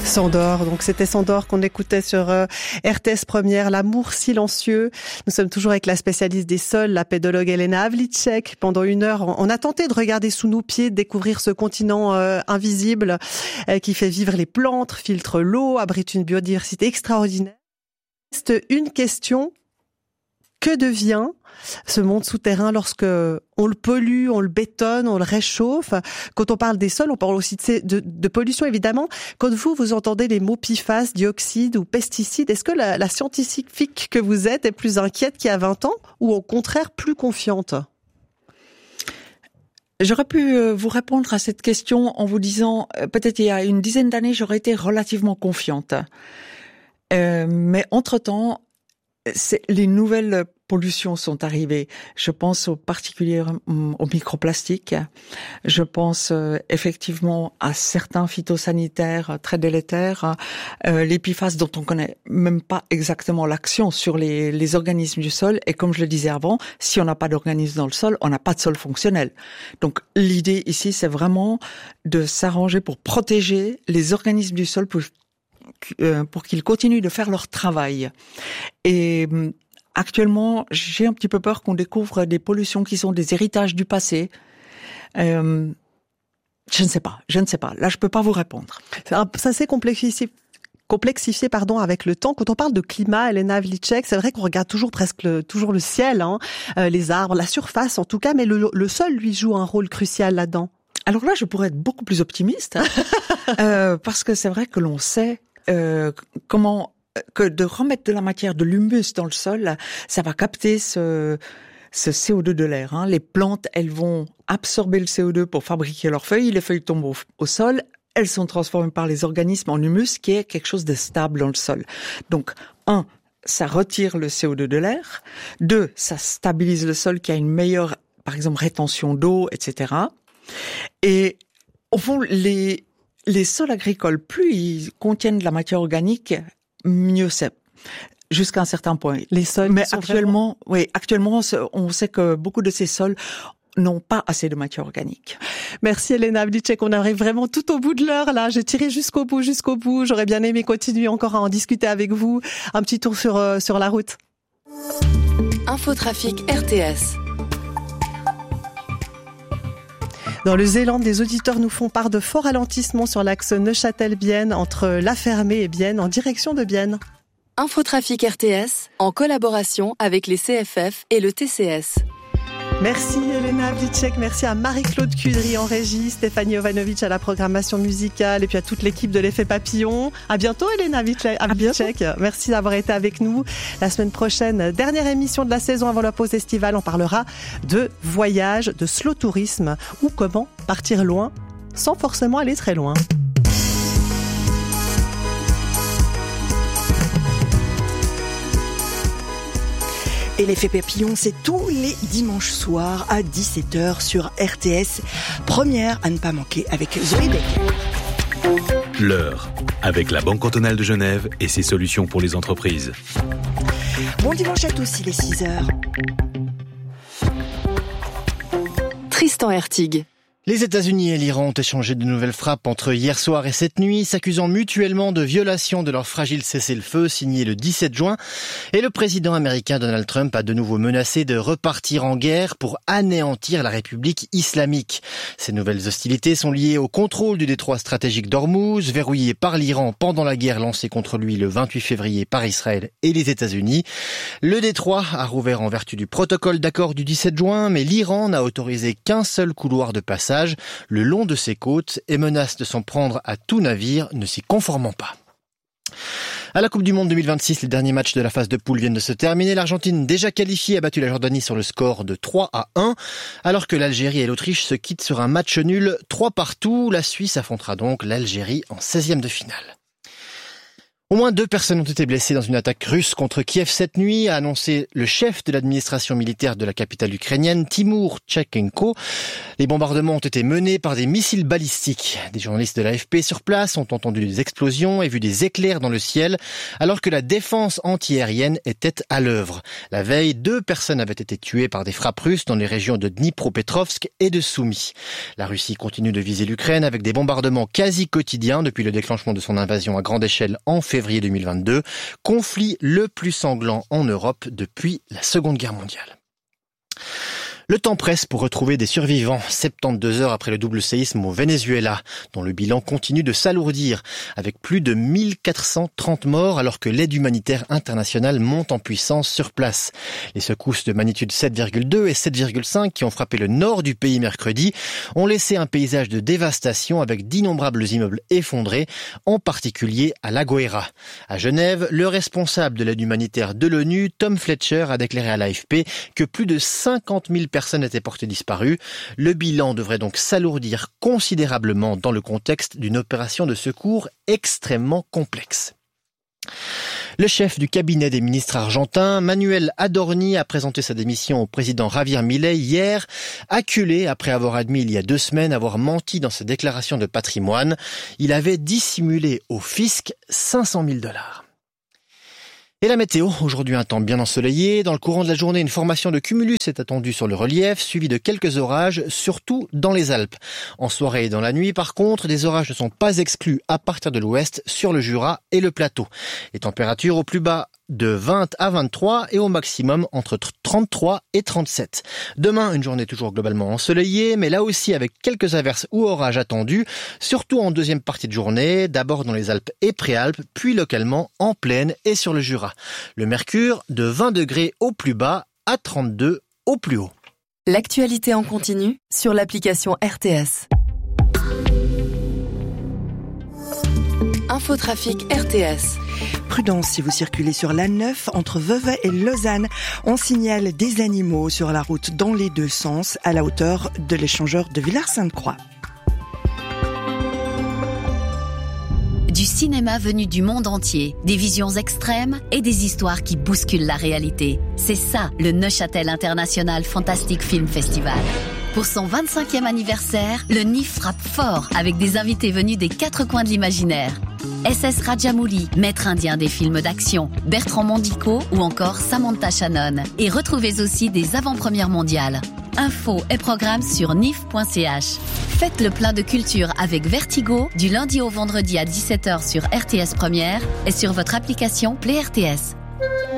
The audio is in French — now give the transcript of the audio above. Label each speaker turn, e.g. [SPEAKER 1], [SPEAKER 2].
[SPEAKER 1] Sandor, donc c'était Sandor qu'on écoutait sur RTS Première, L'amour silencieux. Nous sommes toujours avec la spécialiste des sols, la pédologue Elena Havlicek. Pendant 1 heure, on a tenté de regarder sous nos pieds, de découvrir ce continent invisible qui fait vivre les plantes, filtre l'eau, abrite une biodiversité extraordinaire. C'est une question. Que devient ce monde souterrain lorsque on le pollue, on le bétonne, on le réchauffe? Quand on parle des sols, on parle aussi de pollution, évidemment. Quand vous entendez les mots PFAS, dioxyde ou pesticides, est-ce que la scientifique que vous êtes est plus inquiète qu'il y a 20 ans ou au contraire plus confiante?
[SPEAKER 2] J'aurais pu vous répondre à cette question en vous disant, peut-être il y a une dizaine d'années, j'aurais été relativement confiante. Mais entre-temps, les nouvelles pollutions sont arrivées. Je pense aux microplastiques. Je pense effectivement à certains phytosanitaires très délétères. Les PFAS dont on connaît même pas exactement l'action sur les organismes du sol. Et comme je le disais avant, si on n'a pas d'organisme dans le sol, on n'a pas de sol fonctionnel. Donc l'idée ici, c'est vraiment de s'arranger pour protéger les organismes du sol pour qu'ils continuent de faire leur travail. Et actuellement, j'ai un petit peu peur qu'on découvre des pollutions qui sont des héritages du passé. Je ne sais pas. Là, je peux pas vous répondre.
[SPEAKER 1] Ça s'est complexifié avec le temps. Quand on parle de climat, Elena Havlicek, c'est vrai qu'on regarde toujours le ciel, les arbres, la surface en tout cas, mais le sol, lui, joue un rôle crucial là-dedans.
[SPEAKER 2] Alors là, je pourrais être beaucoup plus optimiste, parce que c'est vrai que l'on sait que de remettre de la matière, de l'humus dans le sol, ça va capter ce CO2 de l'air. Les plantes, elles vont absorber le CO2 pour fabriquer leurs feuilles. Les feuilles tombent au sol. Elles sont transformées par les organismes en humus, qui est quelque chose de stable dans le sol. Donc, 1, ça retire le CO2 de l'air. 2, ça stabilise le sol qui a une meilleure, par exemple, rétention d'eau, etc. Et au fond, les sols agricoles, plus ils contiennent de la matière organique, mieux c'est. Jusqu'à un certain point.
[SPEAKER 1] Les sols.
[SPEAKER 2] Mais actuellement, on sait que beaucoup de ces sols n'ont pas assez de matière organique.
[SPEAKER 1] Merci Elena Havlicek, on arrive vraiment tout au bout de l'heure là. J'ai tiré jusqu'au bout. J'aurais bien aimé continuer encore à en discuter avec vous. Un petit tour sur la route.
[SPEAKER 3] Infotrafic RTS.
[SPEAKER 1] Dans le Zélande, des auditeurs nous font part de forts ralentissements sur l'axe Neuchâtel-Bienne entre La Fermée et Bienne en direction de Bienne.
[SPEAKER 3] Infotrafic RTS en collaboration avec les CFF et le TCS.
[SPEAKER 1] Merci Elena Havlicek, merci à Marie-Claude Cudry en régie, Stéphanie Jovanovic à la programmation musicale et puis à toute l'équipe de l'Effet Papillon. À bientôt Elena Havlicek, merci d'avoir été avec nous. La semaine prochaine, dernière émission de la saison avant la pause estivale, on parlera de voyage, de slow tourisme ou comment partir loin sans forcément aller très loin.
[SPEAKER 4] Et l'Effet Papillon, c'est tous les dimanches soirs à 17h sur RTS. Première à ne pas manquer avec Zoé Beck.
[SPEAKER 5] L'heure, avec la Banque cantonale de Genève et ses solutions pour les entreprises.
[SPEAKER 4] Bon dimanche à tous, il est 6h.
[SPEAKER 3] Tristan Hertig.
[SPEAKER 6] Les États-Unis et l'Iran ont échangé de nouvelles frappes entre hier soir et cette nuit, s'accusant mutuellement de violation de leur fragile cessez-le-feu signé le 17 juin. Et le président américain Donald Trump a de nouveau menacé de repartir en guerre pour anéantir la République islamique. Ces nouvelles hostilités sont liées au contrôle du détroit stratégique d'Ormuz, verrouillé par l'Iran pendant la guerre lancée contre lui le 28 février par Israël et les États-Unis. Le détroit a rouvert en vertu du protocole d'accord du 17 juin, mais l'Iran n'a autorisé qu'un seul couloir de passage le long de ses côtes et menace de s'en prendre à tout navire ne s'y conformant pas. À la Coupe du Monde 2026, les derniers matchs de la phase de poule viennent de se terminer. L'Argentine, déjà qualifiée, a battu la Jordanie sur le score de 3-1, alors que l'Algérie et l'Autriche se quittent sur un match nul 3-3. La Suisse affrontera donc l'Algérie en 16e de finale. Au moins 2 personnes ont été blessées dans une attaque russe contre Kiev cette nuit, a annoncé le chef de l'administration militaire de la capitale ukrainienne, Timur Tchekhenko. Les bombardements ont été menés par des missiles balistiques. Des journalistes de l'AFP sur place ont entendu des explosions et vu des éclairs dans le ciel, alors que la défense antiaérienne était à l'œuvre. La veille, 2 personnes avaient été tuées par des frappes russes dans les régions de Dnipropetrovsk et de Soumy. La Russie continue de viser l'Ukraine avec des bombardements quasi quotidiens depuis le déclenchement de son invasion à grande échelle en février 2022, conflit le plus sanglant en Europe depuis la Seconde Guerre mondiale. Le temps presse pour retrouver des survivants 72 heures après le double séisme au Venezuela, dont le bilan continue de s'alourdir, avec plus de 1430 morts alors que l'aide humanitaire internationale monte en puissance sur place. Les secousses de magnitude 7,2 et 7,5 qui ont frappé le nord du pays mercredi ont laissé un paysage de dévastation avec d'innombrables immeubles effondrés, en particulier à La Guaira. À Genève, le responsable de l'aide humanitaire de l'ONU, Tom Fletcher, a déclaré à l'AFP que plus de 50 000 personnes étaient portées disparues. Le bilan devrait donc s'alourdir considérablement dans le contexte d'une opération de secours extrêmement complexe. Le chef du cabinet des ministres argentins, Manuel Adorni, a présenté sa démission au président Javier Milei hier, acculé après avoir admis il y a 2 semaines avoir menti dans ses déclarations de patrimoine. Il avait dissimulé au fisc $500 000. Et la météo, aujourd'hui un temps bien ensoleillé. Dans le courant de la journée, une formation de cumulus est attendue sur le relief, suivie de quelques orages, surtout dans les Alpes. En soirée et dans la nuit, par contre, des orages ne sont pas exclus à partir de l'ouest, sur le Jura et le plateau. Les températures au plus bas de 20 à 23 et au maximum entre 33 et 37. Demain, une journée toujours globalement ensoleillée, mais là aussi avec quelques averses ou orages attendus, surtout en deuxième partie de journée, d'abord dans les Alpes et Préalpes, puis localement en plaine et sur le Jura. Le mercure de 20 degrés au plus bas à 32 au plus haut.
[SPEAKER 3] L'actualité en continu sur l'application RTS. Infotrafic RTS.
[SPEAKER 4] Prudence si vous circulez sur l'A9 entre Vevey et Lausanne. On signale des animaux sur la route dans les 2 sens à la hauteur de l'échangeur de Villars-Sainte-Croix.
[SPEAKER 7] Du cinéma venu du monde entier, des visions extrêmes et des histoires qui bousculent la réalité. C'est ça, le Neuchâtel International Fantastic Film Festival. Pour son 25e anniversaire, le NIF frappe fort avec des invités venus des 4 coins de l'imaginaire. SS Rajamouli, maître indien des films d'action, Bertrand Mondico ou encore Samantha Shannon. Et retrouvez aussi des avant-premières mondiales. Infos et programmes sur nif.ch. Faites le plein de culture avec Vertigo du lundi au vendredi à 17h sur RTS Première et sur votre application Play RTS.